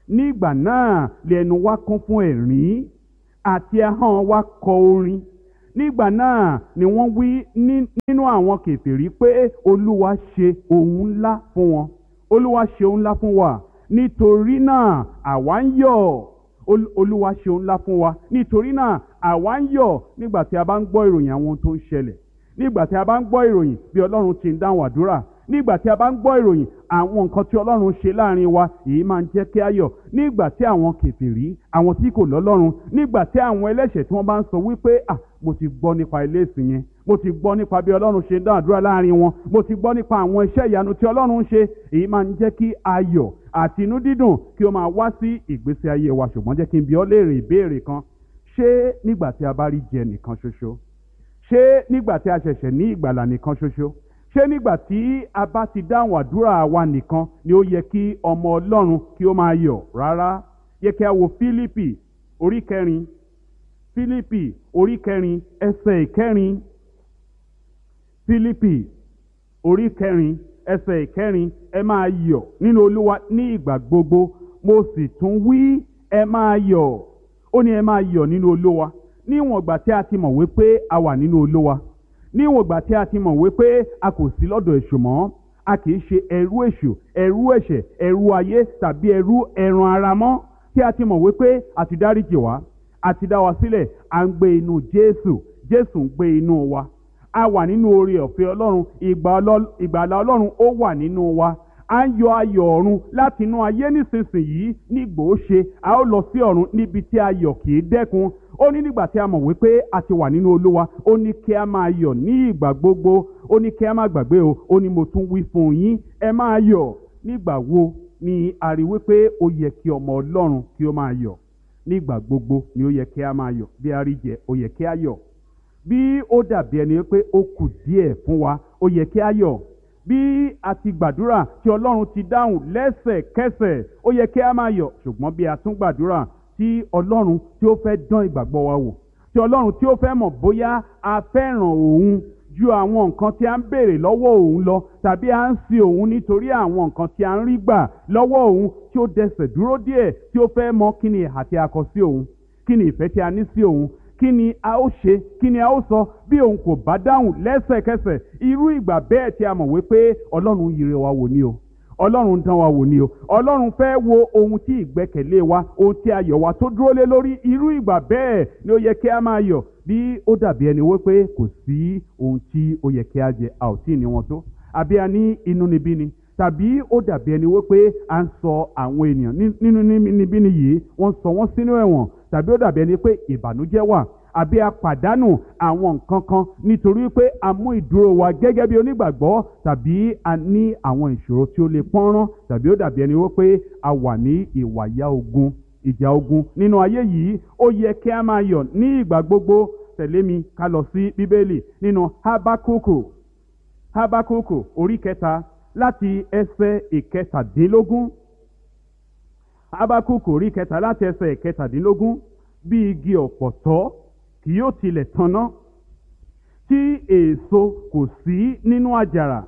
nígbà náà lè ẹnu wa kún fún ẹ̀rín àti ahọ́n wa kọ orin. Nígbà náà ni wọ́n wí ní- nínú àwọn kèfèrí pé Olúwa ṣe ohun ńlá fún wọn. Olúwa ṣe ohun ńlá fún wa, nítorí náà àwa ń yọ̀. Ol- Olúwa ṣe ohun ńlá fún wa, nítorí náà àwa ń yọ̀. Nígbà tí a bá ń gbọ́ ìròyìn àwọn ohun tó ń ṣẹlẹ̀, nígbà tí a bá ń gbọ́ ìròyìn bí Ọlọ́run ti ń dáhùn àdúrà, nígbà tí a bá ń gbọ́ ìròyìn àwọn nǹkan tí Ọlọ́run ṣe láàrin wa, èyí máa ń jẹ́ kí a yọ̀. Nígbà tí àwọn kèfèrí, àwọn tí kò lọ́lọ́run, nígbà tí àwọn ẹlẹ́ṣẹ̀ tí wọ́n bá ń sọ wípé à mo ti gbọ́ nípa ilé ìsìn yẹn, mo ti gbọ́ nípa bí Ọlọ́run ṣe ń dáhùn àdúrà láàrin wọn, mo ti gbọ́ nípa àwọn iṣẹ́ ìyanu tí Ọlọ́run ń ṣe, èyí máa ń jẹ́ kí ayọ̀ àti inú dídùn kí ó máa wá sí ìgbésí ayé wa. Ṣùgbọ́n jẹ́ kí n bi ọ́ léèrè ìbéèrè kan: ṣé nígbà tí a bá rí jẹ nìkan ṣoṣo? Ṣé nígbà tí a ṣẹ̀ṣẹ̀ ní ìgbàlà nìkan ṣoṣo? Ṣé nígbà tí a bá ti dáhùn àdúrà wa nìkan ni ó yẹ kí ọmọ Ọlọ́run kí ó máa yọ̀? Rárá. Yẹ kí a wo Fílípì orí kẹrin, Fílípì orí kẹrin ẹsẹ̀ ìkẹrin. Fílípì orí kẹrin ẹsẹ̀ ìkẹrin: ẹ máa yọ̀ nínú Olúwa ní ìgbà gbogbo, mo sì tún wí ẹ máa yọ̀. Ó ní ẹ máa yọ̀ nínú Olúwa. Níwọ̀n ìgbà tí a ti mọ̀ wípé a wà nínú Olúwa, níwọ̀n ìgbà tí a ti mọ̀ wípé a kò sí lọ́dọ̀ èṣù mọ́, a kì í ṣe ẹrú èṣù, ẹrú ẹ̀ṣẹ̀, ẹrú ayé tàbí ẹrú ẹran ara mọ́, tí a ti mọ̀ wípé a ti dáríjì wá, a ti dá wa sílẹ̀, à ń gbé inú Jésù, Jésù ń gbé inú wa, a wà nínú oore ọ̀fẹ́ Ọlọ́run, ìgbà ọlọ́- ìgbàlà Ọlọ́run ó wà nínú wa. À ń yọ ayọ̀ ọ̀run láti inú ayé nísinsìnyí. Nígbò ó ṣe a ó lọ sí ọ̀run níbi tí ayọ̀ kì í dẹ́kun. Ó ní nígbà tí a mọ̀ wípé a ti wà nínú Olúwa, ó ní kí a máa yọ̀ ní ìgbà gbogbo. Ó ní kí a má gbàgbé o, ó ní mo tún wí fún yín, ẹ máa yọ̀. Nígbà wo ni a rí wípé ó yẹ kí ọmọ Ọlọ́run kí ó máa yọ̀? Nígbà gbogbo ni ó yẹ kí a máa yọ̀. Bí a rí jẹ, ó yẹ kí a yọ̀. Bí ó dàbí ẹni pé ó kù díẹ̀ fún wa, ó yẹ kí a yọ̀. Bí a ti gbàdúrà tí Ọlọ́run ti dáhùn lẹ́sẹ̀kẹsẹ̀, ó yẹ kí a máa yọ̀. Ṣùgbọ́n bí a tún gbàdúrà tí Ọlọ́run tí ó fẹ́ dán ìgbàgbọ́ wa wò, tí Ọlọ́run tí ó fẹ́ mọ̀ bóyá a fẹ́ràn òun ju àwọn nǹkan tí a ń béèrè lọ́wọ́ òun lọ, tàbí a ń sin òun nítorí àwọn nǹkan tí a ń rí gbà lọ́wọ́ òun, tí ó dẹsẹ̀ dúró díẹ̀, tí ó fẹ́ mọ̀ kí ni ìhà tí a kọ sí òun, kí ni ìfẹ́ tí a ní sí òun, kí ni a ó ṣe, kí ni a ó sọ bí òun kò bá dáhùn lẹ́sẹ̀kẹsẹ̀. Irú ìgbà bẹ́ẹ̀ tí a mọ̀ wípé Ọlọ́run yìrè wa wò ni o, Ọlọ́run dán wa wò ni o, Ọlọ́run fẹ́ wo ohun tí ìgbẹ́kẹ̀lé wa, ohun tí ayọ̀ wa tó dúró lé lórí. Irú ìgbà bẹ́ẹ̀ ni ó yẹ kí a máa yọ̀. Bí ó dàbí ẹni wípé kò sí ohun tí ó yẹ kí a jẹ, a ò tí ì ní wọn tó, àbí a ní inúnibíni, tàbí ó dàbí ẹni wípé à ń sọ àwọn ènìyàn ní- nínú inúnibíni yìí, wọ́n sọ wọ́n sínú ẹ̀wọ̀n, tàbí ó dàbí ẹni pé ìbànújẹ́ wà, àbí a pàdánù àwọn nǹkan kan nítorí pé a mú ìdúró wa gẹ́gẹ́ bí onígbàgbọ́, tàbí a ní àwọn ìṣòro tí ó lè pọ́nrán, tàbí ó dàbí ẹni wípé a wà ní ìwàyà ogun, ìjà ogun nínú ayé yìí. Ó yẹ kí a máa yọ̀ ní ìgbà gbogbo. Tẹ̀lé mi ká lọ sí Bíbélì nínú Hábákúkù, Hábákúkù orí kẹta láti ẹsẹ̀ ìkẹtàdínlógún. Hábákúkù orí kẹta láti ẹsẹ̀ ìkẹtàdínlógún: bí igi ọ̀pọ̀tọ́ kì yóò tilẹ̀ tanná, tí èso kò sí nínú àjàrà,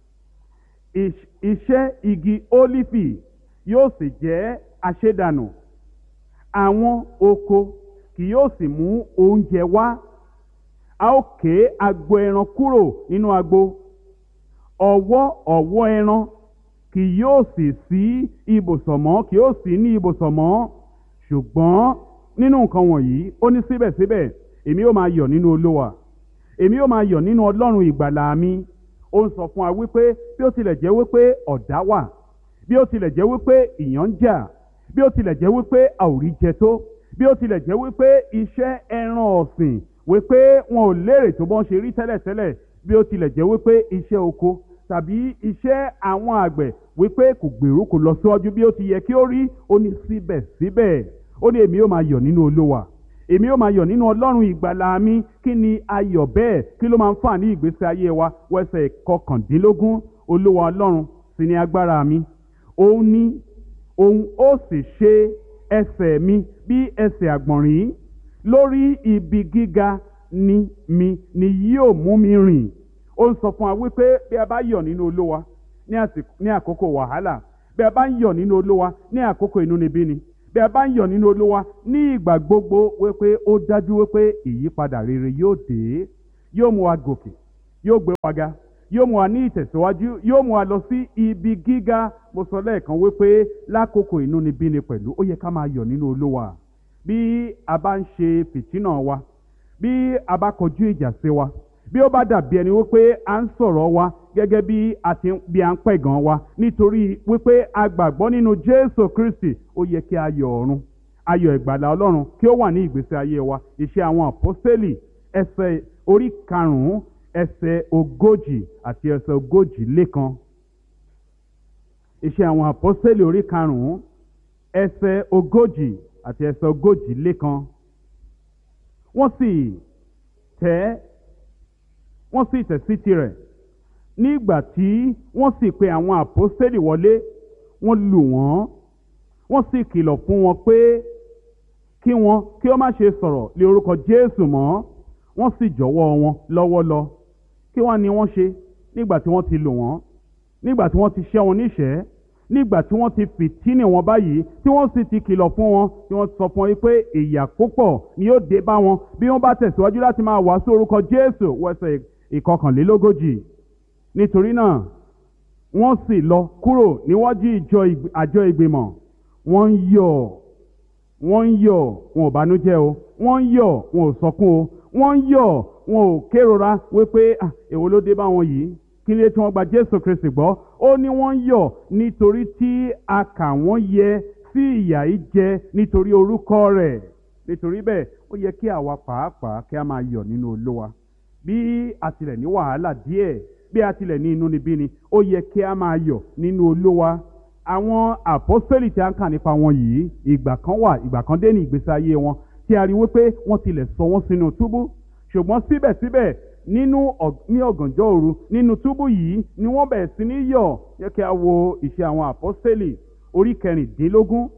Ìṣ- iṣẹ́ igi ólífì yóò sì jẹ́ àṣedànù. Àwọn oko kì yóò sì mú oúnjẹ wá. A ó ké agbo ẹran kúrò nínú agbo, ọ̀wọ́ ọ̀wọ́ ẹran kì yóò sì sí ibùsọ̀ mọ́, kì yóò sí ní ibùsọ̀ mọ́. Ṣùgbọ́n nínú nǹkan wọ̀nyí, ó ní síbẹ̀síbẹ̀ èmi ó máa yọ̀ nínú Olúwa, èmi ó máa yọ̀ nínú Ọlọ́run ìgbàlà mi. Ó ń sọ fún wa wípé bí ó tilẹ̀ jẹ́ wípé ọ̀dá wà, bí ó tilẹ̀ jẹ́ wípé ìyàn ń jà, bí ó tilẹ̀ jẹ́ wípé a ò rí jẹ tó, bí ó tilẹ̀ jẹ́ wípé iṣẹ́ ẹran ọ̀sìn wípé wọn ò lérè tó bọ́n ṣe rí tẹ́lẹ̀tẹ́lẹ̀, bí ó tilẹ̀ jẹ́ wípé iṣẹ́ oko tàbí iṣẹ́ àwọn àgbẹ̀ wípé kò gbèrú kò lọ síwájú bí ó ti yẹ kí ó rí, ó ní síbẹ̀síbẹ̀ ó ní èmi ó máa yọ̀ nínú Olúwa, èmi ó máa yọ̀ nínú Ọlọ́run ìgbàlà mi. Kí ni ayọ̀ bẹ́ẹ̀? Kí ló máa ń fà ní ìgbésí ayé wa? Wẹ́sẹ̀ kọkàndínlógún: Olúwa Ọlọ́run sì ni agbára mi, òun ni òun ó sì ṣe ẹsẹ̀ mi bí ẹsẹ̀ àgbọ̀nrín, lórí ibi gíga ni mi ni yóò mú mi rìn. Ó ń sọ fún wa wípé bí a bá yọ̀ nínú Olúwa ní àsìkò ní àkókò wàhálà, bí a bá ń yọ̀ nínú Olúwa ní àkókò inúnibíni, bí a bá ń yọ̀ nínú Olúwa ní ìgbà gbogbo, wípé ó dájú wípé ìyípadà rere yóò dé, yóò mú wa gòkè, yóò gbé wa ga, yóò mú wa ní ìtẹ̀síwájú, yóò mú wa lọ sí ibi gíga. Mo sọ lẹ́ẹ̀kan wípé lákòókò inúnibíni pẹ̀lú ó yẹ ká máa yọ̀ nínú Olúwa. Bí a bá ń ṣe fìtínà wa, bí a bá kọjú ìjà sí wa, bí ó bá dàbí ẹni wípé à ń sọ̀rọ̀ wa gẹ́gẹ́ bí a ti bí à ń pẹ̀gàn wa nítorí wípé a gbàgbọ́ nínú Jésù Kristi, ó yẹ kí ayọ̀ ọ̀run, ayọ̀ ìgbàlà Ọlọ́run kí ó wà ní ìgbésí ayé wa. Iṣẹ́ àwọn àpọ́sítélì ẹsẹ̀ orí karùn-ún ẹsẹ̀ ogójì àti ẹsẹ̀ ogójì lékan. Iṣẹ́ àwọn àpọ́sítélì orí karùn-ún ẹsẹ̀ ogójì àti ẹsẹ̀ ogójì lékan. Wọ́n sì tẹ́ wọ́n sì tẹ̀ sí tirẹ̀. Nígbà tí wọ́n sì pe àwọn àpọ́sítélì wọlé, wọ́n lù wọ́n, wọ́n sì kìlọ̀ fún wọn pé kí wọn kí ó má ṣe sọ̀rọ̀ lé orúkọ Jésù mọ́. Wọ́n sì jọ̀wọ́ wọn lọ́wọ́ lọ. Kí wọ́n ní wọ́n ṣe nígbà tí wọ́n ti lù wọ́n, nígbà tí wọ́n ti ṣẹ́ wọn níṣẹ́, nígbà tí wọ́n ti fìtínì wọn báyìí, tí wọ́n sì ti kìlọ̀ fún wọn, tí wọ́n sọ fún wọn pé ìyà púpọ̀ ni yóò dé bá wọn bí wọ́n bá tẹ̀síwájú láti máa wàásù orúkọ Jésù. Wẹ́sẹ̀ ìkọkànlélógójì. Nítorí náà wọ́n sì lọ kúrò níwájú ìjọ àjọ ìgbìmọ̀. Wọ́n ń yọ̀, wọ́n ń yọ̀, wọn ò bànújẹ́ o, wọ́n ń yọ̀, wọn ò sọkún o, wọ́n ń yọ̀, wọn ò kérora wípé ah èwo ló dé bá wọn yìí, kí ló dé tí wọ́n gba Jésù Kristi gbọ́. Ó ní wọ́n ń yọ̀ nítorí tí a kà wọ́n yẹ sí ìyà yìí jẹ nítorí orúkọ rẹ̀. Nítorí bẹ́ẹ̀ ó yẹ kí àwa pàápàá kí a máa yọ̀ nínú Olúwa. Bí a tilẹ̀ ní wàhálà díẹ̀, bí a tilẹ̀ ní inúnibíni, ó yẹ kí a máa yọ̀ nínú Olúwa. Àwọn àpọ́sítélì tí a ń kà nípa wọn yìí, ìgbà kan wà, ìgbà kan dé ní ìgbésí ayé wọn tí a rí wípé wọ́n tilẹ̀ sọ wọ́n sínú túbú. Ṣùgbọ́n síbẹ̀síbẹ̀ nínú ní ọ̀gànjọ́ òru nínú túbú yìí ni wọ́n bẹ̀rẹ̀ sí ní yọ̀. Yẹ kí a wo ìṣe àwọn àpọ́sítélì orí kẹrìndínlógún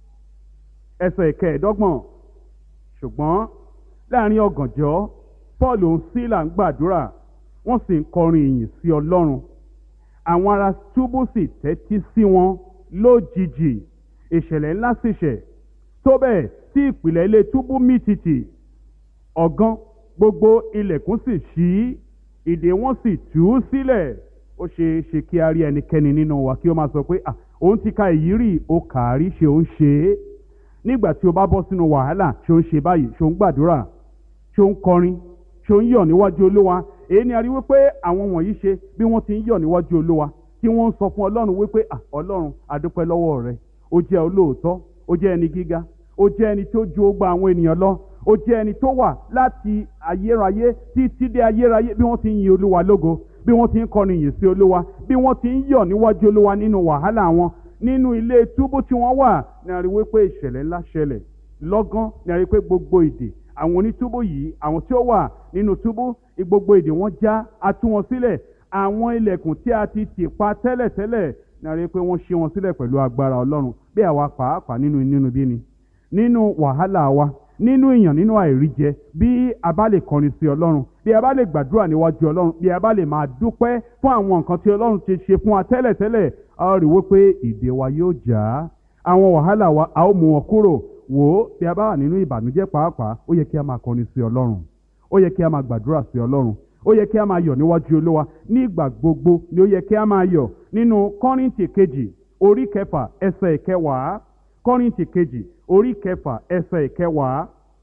ẹsẹ̀ kẹẹ̀ẹ́dọ́gbọ̀n. Ṣùgbọ́n láàrin ọ̀gànjọ́ Paul òun Sílà ń gbàdúrà, wọ́n sì ń kọrin ìyìn sí Ọlọ́run. Àwọn ará túbú sì tẹ́tí sí wọn lójijì. Ìṣẹ̀lẹ̀ ńlá sì ṣẹ̀, tó bẹ́ẹ̀ tí ìpìlẹ̀ ilé túbú mì tìtì. Ọ̀gán gbogbo ilẹ̀kùn sì ṣí, ìdè wọn sì tú sílẹ̀. Ó ṣe é ṣe kí a rí ẹnikẹ́ni nínú wa kí ó máa sọ pé à òun ti ka èyí rí, ó kà á rí, ṣe ó ń ṣe é. Nígbà tí o bá bọ́ sínú wàhálà, ṣe ó ń ṣe báyìí, ṣe ó ń gbàdúrà, ṣe ó ń kọrin, ṣe ó ń yọ̀ níwájú Olúwa. Èyí ni a rí wípé àwọn wọ̀nyí ṣe bí wọ́n ti ń yọ̀ níwájú Olúwa, tí wọ́n ń sọ fún Ọlọ́run wípé à Ọlọ́run a dúpẹ́ lọ́wọ́ rẹ, ó jẹ́ olóòótọ́, ó jẹ́ ẹni gíga, ó jẹ́ ẹni tó ju ogba àwọn ènìyàn lọ, ó jẹ́ ẹni tó wà láti ayérayé títí dé ayérayé. Bí wọ́n ti ń yin Olúwa lógo, bí wọ́n ti ń kọrin ìyìn sí Olúwa, bí wọ́n ti ń yọ̀ níwájú Olúwa nínú wàhálà wọn, nínú ilé túbú tí wọ́n wà, ni a rí wípé ìṣẹ̀lẹ̀ ńlá ṣẹlẹ̀. Lọ́gán ni a rí pé gbogbo ìdè àwọn onítúbú yìí, àwọn tí ó wà nínú túbú, gbogbo ìdè wọn já, a tú wọn sílẹ̀. Àwọn ilẹ̀kùn tí a ti tì pa tẹ́lẹ̀tẹ́lẹ̀ ni a rí pé wọ́n ṣí wọn sílẹ̀ pẹ̀lú agbára Ọlọ́run. Bí àwa pàápàá nínú inúnibíni, nínú wàhálà wa, nínú ìyàn, nínú àìríjẹ, bí a bá lè kọrin sí Ọlọ́run, bí a bá lè gbàdúrà níwájú Ọlọ́run, bí a bá lè máa dúpẹ́ fún àwọn nǹkan tí Ọlọ́run ti ṣe fún wa tẹ́lẹ̀tẹ́lẹ̀, a ó rí wípé ìdè wa yóò já, àwọn wàhálà wa a ó mú wọn kúrò. Wò ó, bí a bá wà nínú ìbànújẹ́ pàápàá, ó yẹ kí a máa kọrin sí Ọlọ́run, ó yẹ kí a máa gbàdúrà sí Ọlọ́run, ó yẹ kí a máa yọ̀ níwájú Olúwa. Nígbà gbogbo ni ó yẹ kí a máa yọ̀. Nínú Kọ́ríńtì kejì orí kẹfà ẹsẹ̀ ìkẹwàá, Kọ́ríńtì kejì orí kẹfà ẹsẹ̀ ìkẹwàá.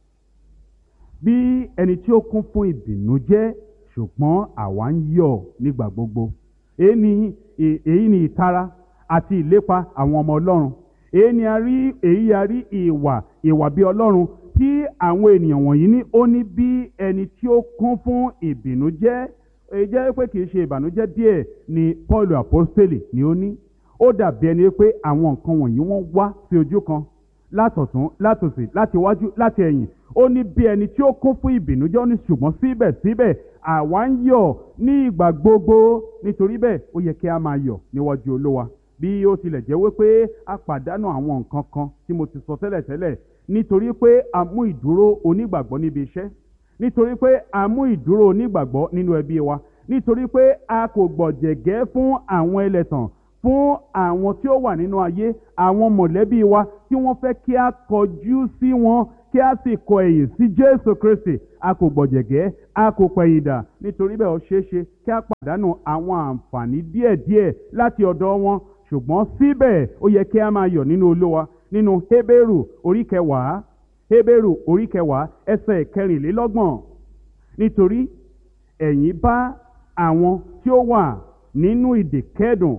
Bí ẹni tí ó kún fún ìbìnújẹ́, ṣùgbọ́n àwa ń yọ̀ nígbà gbogbo. Èyí ni èyí ni ìtara àti ìlépa àwọn ọmọ Ọlọ́run. Èyí ni a rí èyí a rí ìwà ìwà bí Ọlọ́run tí àwọn ènìyàn wọ̀nyí ní. Ó ní bí ẹni tí ó kún fún ìbìnújẹ́. Èyí jẹ́ pé kì í ṣe ìbànújẹ́ díẹ̀ ni Paul apostoli ni ó ní. Ó dàbí ẹni pé àwọn nǹkan wọ̀nyí wọ́n wá sí ojú kan, látọ̀tún, látòsì, láti iwájú, láti ẹ̀yìn. Ó ní bí ẹni tí ó kún fún ìbìnújẹ́, ó ní ṣùgbọ́n síbẹ̀síbẹ̀ àwa ń yọ̀ ní ìgbà gbogbo. Nítorí bẹ́ẹ̀ ó yẹ kí a máa yọ̀ níwájú Olúwa. Bí ó tilẹ̀ jẹ́ wípé a pàdánù àwọn nǹkan kan tí mo ti sọ tẹ́lẹ̀tẹ́lẹ̀, nítorí pé a mú ìdúró onígbàgbọ́ níbi iṣẹ́, nítorí pé a mú ìdúró onígbàgbọ́ nínú ẹbí wa, nítorí pé a kò gbọ̀jẹ̀gẹ́ fún àwọn ẹlẹ́tàn, fún àwọn tí ó wà nínú ayé, àwọn mọ̀lẹ́bí wa tí wọ́n fẹ́ kí a kọjú sí wọn, kí a sì kọ ẹ̀yìn sí Jésù Kristi. A kò gbọ̀jẹ̀gẹ́, a kò pẹ̀yìndà. Nítorí bẹ́ẹ̀ ó ṣeé ṣe kí a pàdánù àwọn àǹfààní díẹ̀díẹ̀ láti ọ̀dọ̀ wọn. Ṣùgbọ́n síbẹ̀ ó yẹ kí a máa yọ̀ nínú Olúwa. Nínú Hébérù orí kẹwàá, Hébérù orí kẹwàá ẹsẹ̀ kẹrìnlélọ́gbọ̀n. Nítorí ẹ̀yin bá àwọn tí ó wà nínú ìdè kẹ́dùn,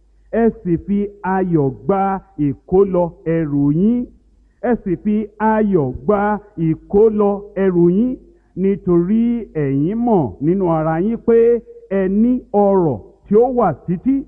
ẹ sì fi ayọ̀ gba ìkólọ ẹrù yín. ẹ sì fi ayọ̀ gba ìkólọ ẹrù yín. Nítorí ẹ̀yin mọ̀ nínú ara yín pé ẹ ní ọrọ̀ tí ó wà títí,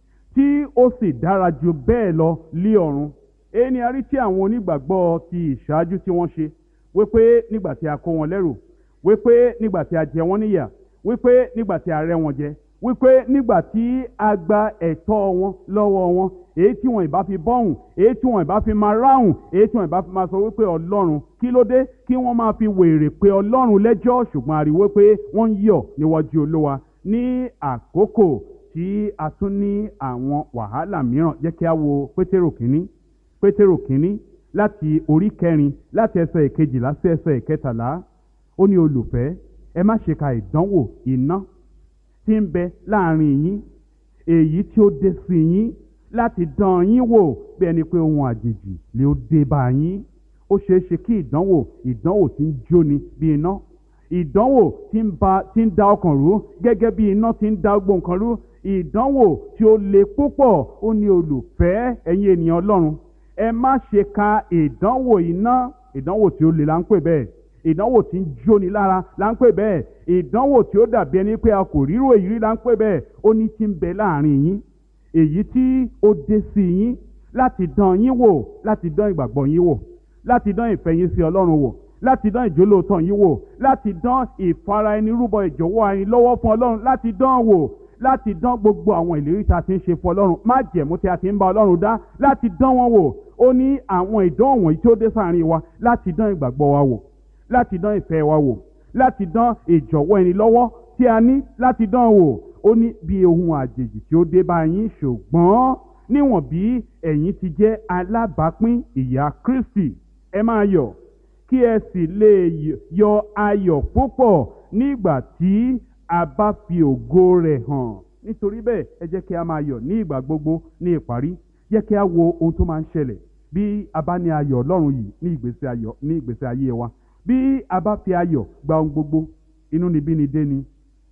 tí ó sì dára jù bẹ́ẹ̀ lọ lí ọ̀run. Èyí ni a rí tí àwọn onígbàgbọ́ ti ìṣáájú tí wọ́n ṣe, wípé nígbà tí a kó wọn lẹ́rù, wípé nígbà tí a jẹ wọ́n níyà, wípé nígbà tí a rẹ́ wọn jẹ, wípé nígbà tí a gba ẹ̀tọ́ wọn lọ́wọ́ wọn, èyí tí wọn ìbá fi bọ́hùn, èyí tí wọn ìbá fi máa ráhùn, èyí tí wọn ìbá fi máa sọ wípé Ọlọ́run kí ló dé, kí wọ́n máa fi wèrè pé Ọlọ́run lẹ́jọ́. Ṣùgbọ́n a rí wípé wọ́n ń yọ̀ níwájú Olúwa. Ní àkókò tí a tún ní àwọn wàhálà mìíràn, jẹ́ kí a wo Pétérù kínní, Pétérù kínní láti orí kẹrin, láti ẹsẹ̀ ìkejìlá sí ẹsẹ̀ ìkẹtàlá. Ó ní, olùfẹ́, ẹ má ṣe ka ìdánwò iná tí ń bẹ láàrin yín, èyí tí ó dé sí yín láti dán yín wò bí ẹni pé ohun àjèjì lè ó dé bá yín. Ó ṣeé ṣe kí ìdánwò ìdánwò tí ń jóni bí iná, ìdánwò tí ń ba tí ń da ọkàn rú gẹ́gẹ́ bí iná tí ń da gbogbo nǹkan rú, ìdánwò tí ó le púpọ̀. Ó ní, olùfẹ́, ẹ̀yin ènìyàn Ọlọ́run, ẹ má ṣe ka ìdánwò iná. Ìdánwò tí ó le là ń pè bẹ́ẹ̀, ìdánwò tí ń jóni lára là ń pè bẹ́ẹ̀, ìdánwò tí ó dàbí ẹni pé a kò rírò èyí rí là ń pè bẹ́ẹ̀. Ó ní tí ń bẹ láàrin yín, èyí tí ó dé sí yín láti dán yín wò, láti dán ìgbàgbọ́ yín wò, láti dán ìfẹ́ yín sí Ọlọ́run wò, láti dán ìjólóòtọ́ yín wò, láti dán ìfara ẹni rúbọ ìjọ̀wọ́ ẹni lọ́wọ́ fún Ọlọ́run, láti dán wò, láti dán gbogbo àwọn ìlérí tí a ti ń ṣe fún Ọlọ́run, májẹ̀mú tí a ti ń bá Ọlọ́run dá, láti dán wọn wò. Ó ní àwọn ìdánwò wọ̀nyí tí ó dé sáàrin wa láti dán ìgbàgbọ́ wa wò, láti dán ìfẹ́ wa wò, láti dán ìjọ̀wọ́ ẹni lọ́wọ́ tí a ní, láti dán wò. Ó ní bí ohun àjèjì tí ó dé bá yín, ṣùgbọ́n níwọ̀n bí ẹ̀yin ti jẹ́ alábàápín ìyà Kristi, ẹ máa yọ̀, kí ẹ sì lè yọ ayọ̀ púpọ̀ nígbà tí a bá fi ògo rẹ̀ hàn. Nítorí bẹ́ẹ̀, ẹ jẹ́ kí a máa yọ̀ ní ìgbà gbogbo. Ní ìparí, jẹ́ kí a wo ohun tó máa ń ṣẹlẹ̀ bí a bá ní ayọ̀ Ọlọ́run yìí ní ìgbésí ayọ̀ ní ìgbésí ayé wa. Bí a bá fi ayọ̀ gba ohun gbogbo, inúnibíni dé ni,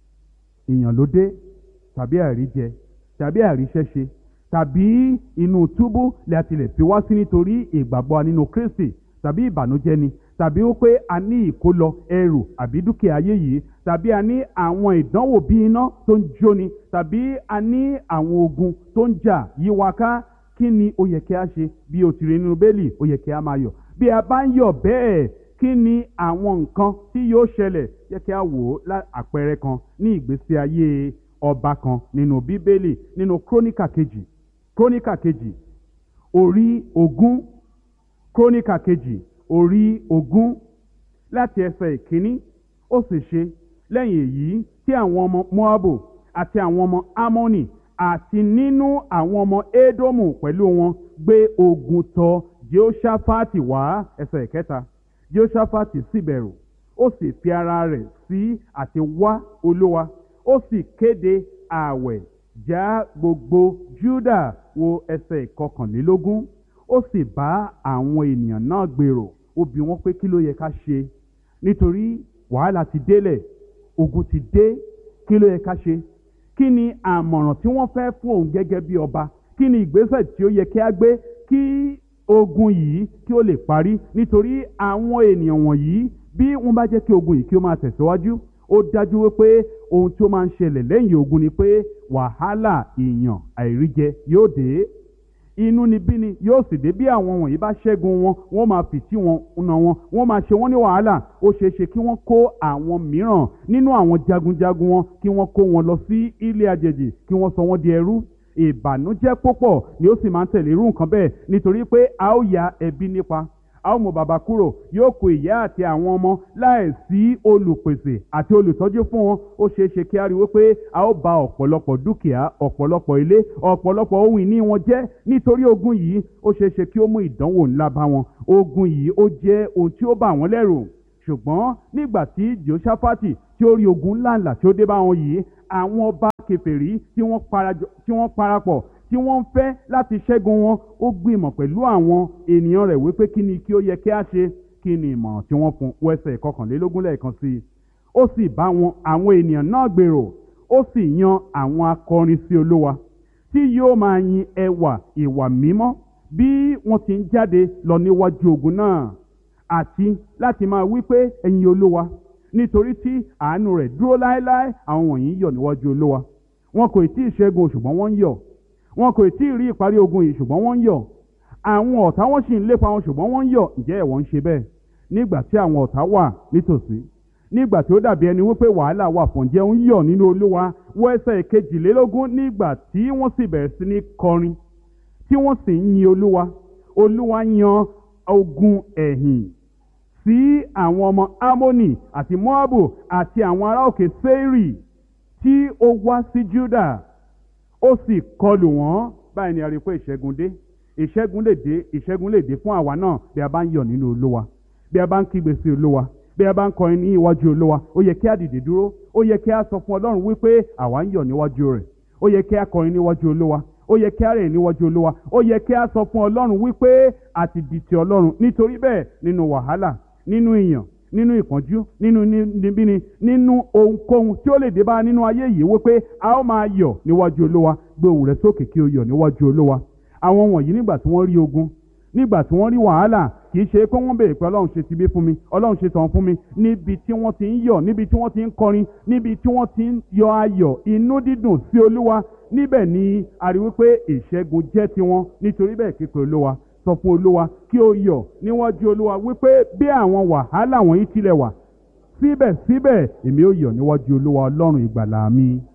ìyàn ló dé, tàbí àìríjẹ, tàbí àìríṣẹ́ṣe, tàbí inú túbú lè àtìlẹ̀ fi wá sí nítorí ìgbàgbọ́ nínú Kristi, tàbí ìbànújẹ́ ni, tàbí ó pé a ní ìkólọ ẹrù àbí dúkìá ayé yìí, tàbí a ní àwọn ìdánwò bí iná tó ń jóni, tàbí a ní àwọn ogun tó ń jà yí wa ká. Kí ni ó yẹ kí a ṣe? Bí o ti rí nínú Bíbélì, ó yẹ kí a máa yọ̀. Bí a bá ń yọ̀ bẹ́ẹ̀, kí ni àwọn nǹkan tí yóò ṣẹlẹ̀? Jẹ́ kí a wò ó àpẹẹrẹ kan ní ìgbésí ayé ọba kan nínú Bíbélì, nínú Króníkà kejì, Króníkà kejì orí ogún, Króníkà kejì orí ogún láti ẹsẹ̀ ìkíní. Ó sì ṣe lẹ́yìn èyí tí àwọn ọmọ Móábù àti àwọn ọmọ Ámónì àti nínú àwọn ọmọ Édómù pẹ̀lú wọn gbé ogun tọ̀ Jehoṣafati wá. Ẹsẹ̀ ìkẹta. Jehoṣafati sì bẹ̀rù, ó sì fi ara rẹ̀ sí àti wá Olúwa, ó sì kéde ààwẹ̀ já gbogbo Júdà. Wo ẹsẹ̀ ìkọkànlélógún. Ó sì bá àwọn ènìyàn náà gbèrò, ó bi wọ́n pé kí ló yẹ ká ṣe, nítorí wàhálà ti délẹ̀, ogun ti dé, kí ló yẹ ká ṣe? Kí ni àmọ̀ràn tí wọ́n fẹ́ fún òun gẹ́gẹ́ bí ọba? Kí ni ìgbésẹ̀ tí ó yẹ kí a gbé kí ogun yìí kí ó lè parí? Nítorí àwọn ènìyàn wọ̀nyí, bí wọ́n bá jẹ́ kí ogun yìí kí ó máa tẹ̀síwájú, ó dájú wípé ohun tí ó máa ń ṣẹlẹ̀ lẹ́yìn ogun ni pé wàhálà, ìyàn, àìríjẹ yóò dé, inúnibíni yóò sì dé. Bí àwọn wọ̀nyí bá ṣẹ́gun wọn, wọ́n máa fìtí wọn na wọn, wọ́n máa ṣe wọ́n ní wàhálà. Ó ṣeé ṣe kí wọ́n kó àwọn mìíràn nínú àwọn jagunjagun wọn, kí wọ́n kó wọn lọ sí ilé àjèjì, kí wọ́n sọ wọ́n di ẹrú. Ìbànújẹ́ púpọ̀ ni ó sì máa ń tẹ̀lé irú nǹkan bẹ́ẹ̀, nítorí pé a ó ya ẹbí nípa, a ó mú baba kúrò, yóò kó ìyá àti àwọn ọmọ láì sí olùpèsè àti olùtọ́jú fún wọn. Ó ṣeé ṣe kí a rí wípé a ó ba ọ̀pọ̀lọpọ̀ dúkìá, ọ̀pọ̀lọpọ̀ ilé, ọ̀pọ̀lọpọ̀ ohun ìní wọn jẹ́ nítorí ogun yìí. Ó ṣeé ṣe kí ó mú ìdánwò ńlá bá wọn. Ogun yìí ó jẹ́ ohun tí ó bà wọ́n lẹ́rù. Ṣùgbọ́n nígbà tí Jehoṣafati tí ó rí ogun ńláńlá tí ó dé bá wọn yìí, àwọn ọba kèfèrí tí wọ́n parajọ tí wọ́n parapọ̀ tí wọ́n ń fẹ́ láti ṣẹ́gun wọn, ó gbìmọ̀ pẹ̀lú àwọn ènìyàn rẹ̀ wípé kí ni kí ó yẹ kí a ṣe. Kí ni ìmọ̀ràn tí wọ́n fún? Wẹ́sẹ̀ kọkànlélógún lẹ́ẹ̀kan sí i. Ó sì bá wọn àwọn ènìyàn náà gbèrò, ó sì yan àwọn akọrin sí Olúwa tí yóò máa yin ẹwà ìwà mímọ́ bí wọ́n ti ń jáde lọ níwájú ogun náà, àti láti máa wí pé ẹ̀yin Olúwa, nítorí tí àánú rẹ̀ dúró láéláé. Àwọn wọ̀nyí yọ̀ níwájú Olúwa. Wọn kò tí ì ṣẹ́gun ṣùgbọ́n wọ́n ń yọ̀. Wọn kò tí ì rí ìparí ogun yìí ṣùgbọ́n wọ́n ń yọ̀. Àwọn ọ̀tá wọn sì ń lépa wọn ṣùgbọ́n wọ́n ń yọ̀. Ǹjẹ́ ẹ̀wọ̀n ń ṣe bẹ́ẹ̀? Nígbà tí àwọn ọ̀tá wà nítòsí, nígbà tí ó dàbí ẹni wípé wàhálà wà fún, ǹjẹ́ ń yọ̀ nínú Olúwa? Wọ ẹsẹ̀ kejìlélógún. Nígbà tí wọ́n sì bẹ̀rẹ̀ sí ní kọrin tí wọ́n sì ń yin Olúwa, Olúwa yan ogun ẹ̀yìn sí àwọn ọmọ Amoni àti Moabu àti àwọn ará òkè Seiri tí ó wá sí Juda, ó sì kọlù wọ́n. Báyìí ni a rí pé ìṣẹ́gun dé. Ìṣẹ́gun lè dé, ìṣẹ́gun lè dé fún àwa náà bí a bá ń yọ̀ nínú Olúwa, bí a bá ń kígbe sí Olúwa, bí a bá ń kọrin ní iwájú Olúwa. Ó yẹ kí a dìde dúró, ó yẹ kí a sọ fún Ọlọ́run wípé àwa ń yọ̀ níwájú rẹ̀. Ó yẹ kí a kọrin níwájú Olúwa, ó yẹ kí a rìn níwájú Olúwa, ó yẹ kí a sọ fún Ọlọ́run wípé a ti di ti Ọlọ́run. Nítorí bẹ́ẹ̀, nínú wàhálà, nínú ìyàn, nínú ìpọ́njú, nínú níbíni, nínú ohunkóhun tí ó lè dé bá nínú ayé yìí, wípé a ó máa yọ̀ níwájú Olúwa. Gbé ohùn rẹ sókè kí o yọ̀ níwájú Olúwa. Àwọn wọ̀nyí nígbà tí wọ́n rí ogun, nígbà tí wọ́n rí wàhálà, kì í ṣe pé wọ́n béèrè pé Ọlọ́run ṣe ti bí fún mi, Ọlọ́run ṣe tàn fún mi. Níbi tí wọ́n ti ń yọ̀, níbi tí wọ́n ti ń kọrin, níbi tí wọ́n ti ń yọ ayọ̀ inú dídùn sí Olúwa, níbẹ̀ ni a rí wípé ìṣẹ́gun jẹ́ tiwọn. Nítorí bẹ́ẹ̀, képe Olúwa, sọ fún Olúwa kí o yọ̀ níwájú Olúwa wípé bí àwọn wàhálà wọ̀nyí tilẹ̀ wà, síbẹ̀síbẹ̀ èmi ó yọ̀ níwájú Olúwa Ọlọ́run ìgbàlà mi.